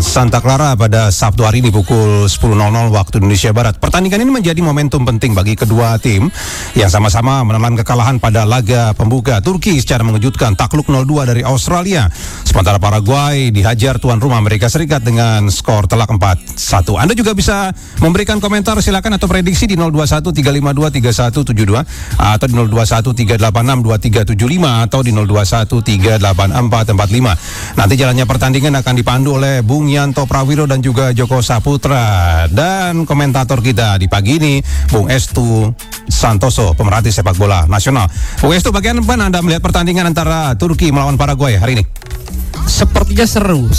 Santa Clara pada Sabtu hari ini pukul 10.00 waktu Indonesia Barat. Pertandingan ini menjadi momentum penting bagi kedua tim yang sama-sama menelan kekalahan pada laga pembuka. Turki secara mengejutkan takluk 0-2 dari Australia. Sementara Paraguay dihajar tuan rumah Amerika Serikat dengan skor telak 4-1. Anda juga bisa memberikan komentar silakan atau prediksi di 0213523172 atau di 0213862375 atau di 02138445. Nanti jalannya pertandingan akan dipandu oleh Bung Yanto Prawiro dan juga Joko Saputra, dan komentator kita di pagi ini Bung Estu Santoso, pemerhati sepak bola nasional. Bung Estu, bagaimana Anda melihat pertandingan antara Turki melawan Paraguay hari ini? Sepertinya seru